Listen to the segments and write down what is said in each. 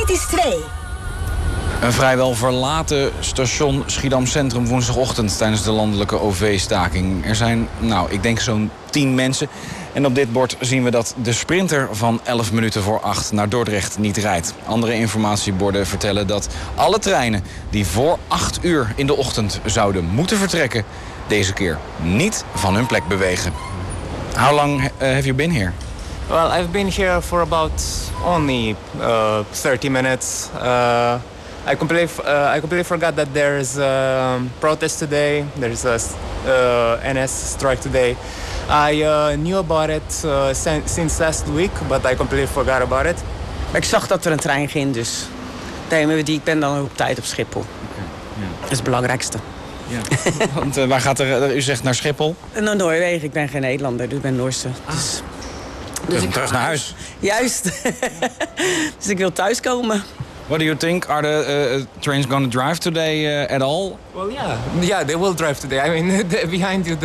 Dit is 2. Een vrijwel verlaten station Schiedam Centrum woensdagochtend tijdens de landelijke OV-staking. Er zijn, ik denk zo'n 10 mensen. En op dit bord zien we dat de sprinter van 11 minuten voor 8 naar Dordrecht niet rijdt. Andere informatieborden vertellen dat alle treinen die voor 8 uur in de ochtend zouden moeten vertrekken, deze keer niet van hun plek bewegen. How long have you been here? Well, I've been here for about only 30 minutes. I completely forgot that there's a protest today. There's a NS strike today. I knew about it since last week, but I completely forgot about it. Ik zag dat er een trein ging, dus ik ben dan op tijd op Schiphol. Okay, yeah. Dat is het belangrijkste. Ja. Want waar gaat u zegt naar Schiphol? Naar Noorwegen. Ik ben geen Nederlander, dus ik ben Noorse. Dus ik terug naar huis. Juist. Dus ik wil thuiskomen. What do you think? Are the trains going to drive today at all? Well, yeah, they will drive today. I mean, behind you,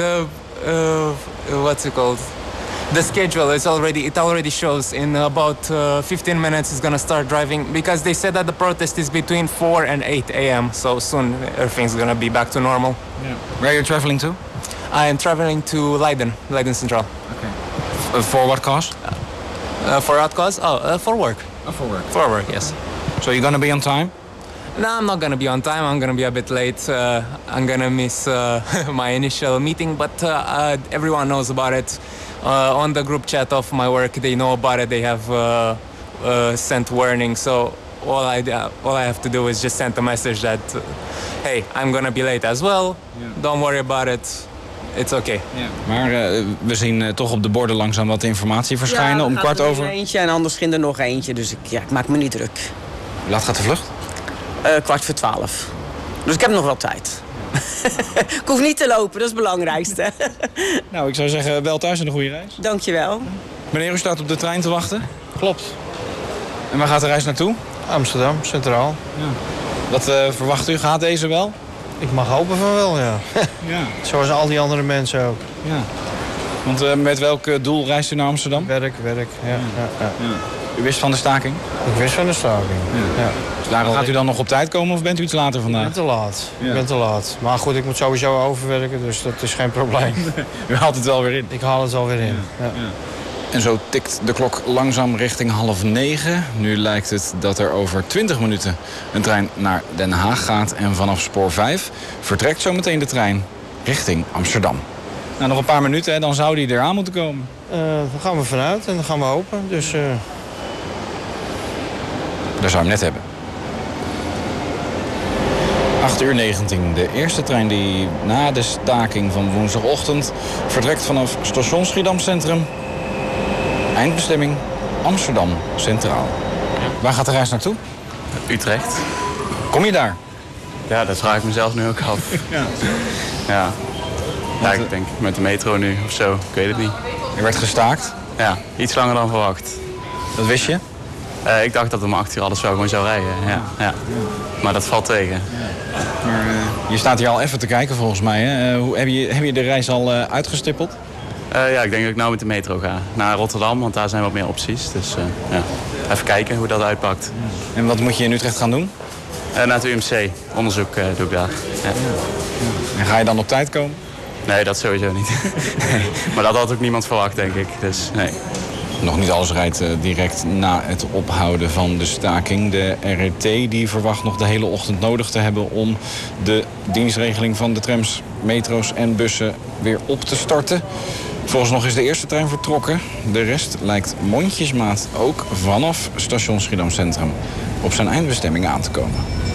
what's it called? The schedule is already shows in about 15 minutes it's gonna start driving, because they said that the protest is between 4 and 8 a.m. So soon everything's gonna be back to normal. Yeah. Where are you traveling to? I am traveling to Leiden Central. Okay. For what cause? For what cause? For work. Oh, for work. For work, yes. So you're gonna be on time? No, I'm not gonna be on time. I'm gonna be a bit late. I'm gonna miss my initial meeting, but everyone knows about it. On the group chat of my work, they know about it. They have sent warning. So all I have to do is just send a message that, hey, I'm gonna be late as well. Yeah. Don't worry about it. It's okay. Yeah. Maar we zien toch op de borden langzaam wat informatie verschijnen om 15:15. Er eentje en anders ging er nog eentje, dus ik maak me niet druk. Hoe laat gaat de vlucht? 11:15. Dus ik heb nog wel tijd. Ik hoef niet te lopen, dat is het belangrijkste. Nou, ik zou zeggen, wel thuis en een goede reis. Dankjewel. Meneer, u staat op de trein te wachten? Klopt. En waar gaat de reis naartoe? Amsterdam, Centraal. Ja. Wat verwacht u? Gaat deze wel? Ik mag hopen van wel, ja. Ja. Zoals al die andere mensen ook. Ja. Want met welk doel reist u naar Amsterdam? Werk, ja. U wist van de staking? Ik wist van de staking, ja. Dus daarom gaat u dan nog op tijd komen of bent u iets later vandaag? Ik ben te laat. Maar goed, ik moet sowieso overwerken, dus dat is geen probleem. U haalt het wel weer in? Ik haal het wel weer in, ja. En zo tikt de klok langzaam richting 8:30. Nu lijkt het dat er over 20 minuten een trein naar Den Haag gaat. En vanaf spoor 5 vertrekt zometeen de trein richting Amsterdam. Nou, nog een paar minuten, hè, dan zou die eraan moeten komen. Daar gaan we vanuit en dan gaan we hopen. Dus, Daar zou je hem net hebben. 8:19. De eerste trein die na de staking van woensdagochtend vertrekt vanaf station Schiedam Centrum. Eindbestemming Amsterdam Centraal. Waar gaat de reis naartoe? Utrecht. Kom je daar? Ja, dat vraag ik mezelf nu ook af. Ja, ik denk met de metro nu of zo. Ik weet het niet. Er werd gestaakt? Ja, iets langer dan verwacht. Dat wist je? Ik dacht dat om 8 uur alles gewoon zou rijden. Ja. Maar dat valt tegen. Maar je staat hier al even te kijken volgens mij. Hè? Heb je de reis al uitgestippeld? Ja, ik denk dat ik nou met de metro ga. Naar Rotterdam, want daar zijn wat meer opties. Dus even kijken hoe dat uitpakt. En wat moet je in Utrecht gaan doen? Naar het UMC. Onderzoek doe ik daar. Ja. En ga je dan op tijd komen? Nee, dat sowieso niet. Nee. Maar dat had ook niemand verwacht, denk ik. Dus nee. Nog niet alles rijdt direct na het ophouden van de staking. De RET die verwacht nog de hele ochtend nodig te hebben om de dienstregeling van de trams, metro's en bussen weer op te starten. Volgens nog is de eerste trein vertrokken. De rest lijkt mondjesmaat ook vanaf station Schiedam Centrum op zijn eindbestemming aan te komen.